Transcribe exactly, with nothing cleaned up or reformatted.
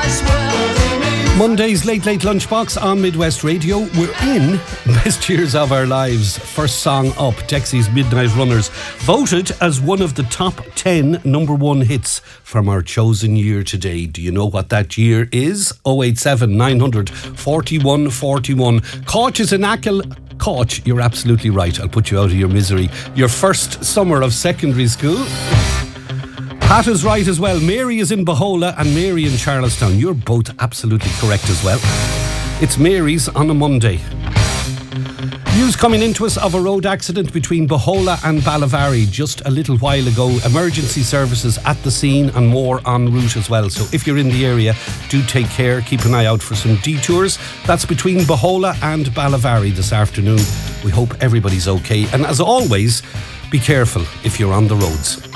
Monday's Late Late Lunchbox on Midwest Radio. We're in Best Years of Our Lives. First song up, Dexy's Midnight Runners, voted as one of the top ten number one hits from our chosen year today. Do you know what that year is? oh eight seven, nine hundred, forty-one forty-one. Cáit is in Achill. Cáit, you're absolutely right. I'll put you out of your misery. Your first summer of secondary school. Pat is right as well. Mary is in Bohola and Mary in Charlestown. You're both absolutely correct as well. It's Mary's on a Monday. News coming into us of a road accident between Bohola and Ballavary just a little while ago. Emergency services at the scene and more en route as well. So if you're in the area, do take care. Keep an eye out for some detours. That's between Bohola and Ballavary this afternoon. We hope everybody's okay. And as always, be careful if you're on the roads.